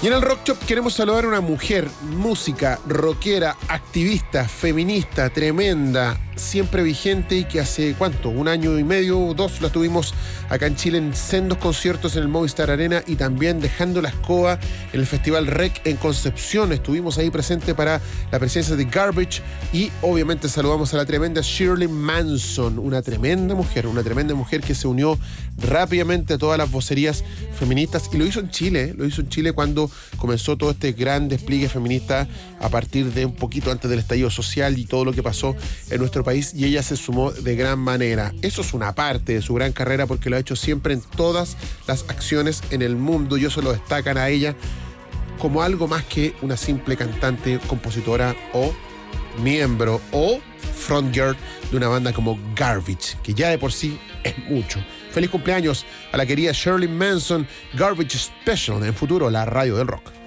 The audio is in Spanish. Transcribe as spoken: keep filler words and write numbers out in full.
Y en el Rock Shop queremos saludar a una mujer, música, rockera, activista, feminista, tremenda, siempre vigente y que hace, ¿cuánto? Un año y medio, dos, la tuvimos acá en Chile en sendos conciertos en el Movistar Arena y también dejando la escoba en el Festival R E C en Concepción. Estuvimos ahí presentes para la presencia de Garbage y obviamente saludamos a la tremenda Shirley Manson, una tremenda mujer, una tremenda mujer que se unió rápidamente a todas las vocerías feministas y lo hizo en Chile, ¿eh? Lo hizo en Chile cuando comenzó todo este gran despliegue feminista a partir de un poquito antes del estallido social y todo lo que pasó en nuestro país, y ella se sumó de gran manera. Eso es una parte de su gran carrera porque lo ha hecho siempre en todas las acciones en el mundo y eso lo destacan a ella como algo más que una simple cantante, compositora o miembro o frontgirl de una banda como Garbage, que ya de por sí es mucho. Feliz cumpleaños a la querida Shirley Manson, Garbage Special en Futuro, la radio del rock.